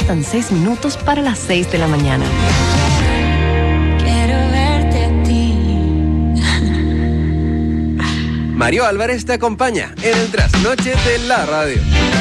Faltan 6 minutos para las 6 de la mañana. Quiero verte a ti. Mario Álvarez te acompaña en el trasnoche de la radio.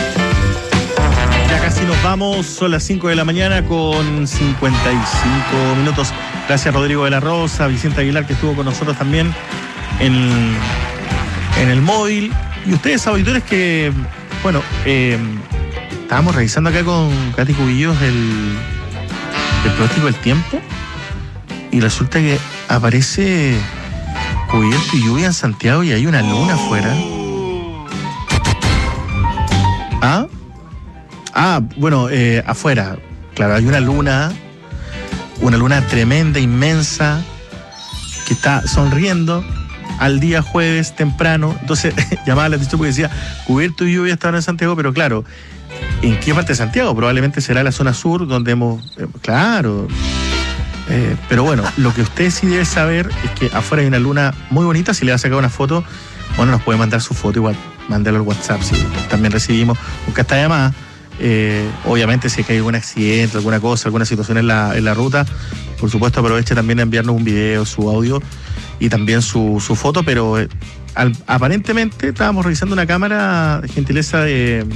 Ya casi nos vamos, son las 5 de la mañana con 55 minutos. Gracias Rodrigo de la Rosa, Vicente Aguilar, que estuvo con nosotros también en el móvil. Y ustedes, auditores, que, bueno, estábamos revisando acá con Katy Cubillos el pronóstico del tiempo. Y resulta que aparece cubierto y lluvia en Santiago y hay una luna afuera. Bueno, afuera, claro, hay una luna tremenda, inmensa, que está sonriendo al día jueves temprano. Entonces llamaba la atención porque decía cubierto y lluvia estaban en Santiago, pero claro, ¿en qué parte de Santiago? Probablemente será la zona sur donde hemos, claro. Pero bueno, lo que usted sí debe saber es que afuera hay una luna muy bonita. Si le va a sacar una foto, bueno, nos puede mandar su foto, igual, mándalo al WhatsApp, si también recibimos, nunca está llamada. Obviamente si hay algún accidente, alguna cosa, alguna situación en la ruta, por supuesto aproveche también a enviarnos un video, su audio y también su foto, pero aparentemente estábamos revisando una cámara de gentileza de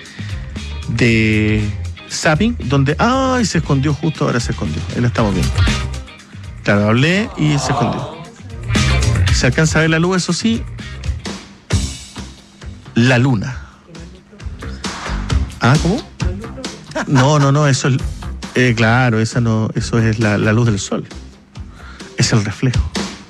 Zapping, donde se escondió, justo ahora se escondió, ahí lo estamos viendo. Claro, hablé y se escondió. Se alcanza a ver la luz, eso sí, la luna. ¿Cómo? No, eso es, claro, eso es la luz del sol. Es el reflejo.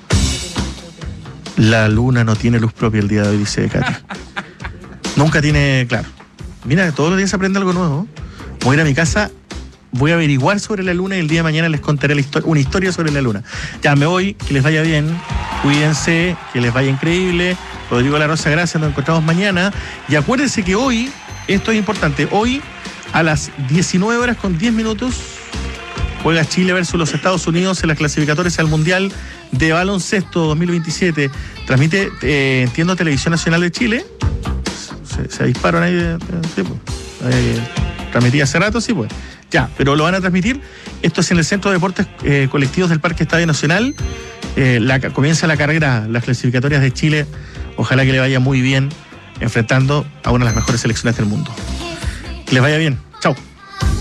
La luna no tiene luz propia el día de hoy, dice Katy. Nunca tiene, claro. Mira, todos los días se aprende algo nuevo. Voy a ir a mi casa, voy a averiguar sobre la luna y el día de mañana les contaré una historia sobre la luna. Ya me voy, que les vaya bien, cuídense, que les vaya increíble. Rodrigo de la Rosa, gracias, nos encontramos mañana. Y acuérdense que hoy, esto es importante, hoy a las 19:10 juega Chile versus los Estados Unidos en las clasificatorias al Mundial de Baloncesto 2027. Transmite, entiendo, Televisión Nacional de Chile. Se disparan ahí. Sí, pues. Transmitía hace rato, sí, pues. Ya, pero lo van a transmitir. Esto es en el Centro de Deportes Colectivos del Parque Estadio Nacional. Comienza la carrera, las clasificatorias de Chile. Ojalá que le vaya muy bien enfrentando a una de las mejores selecciones del mundo. Que les vaya bien. Chao.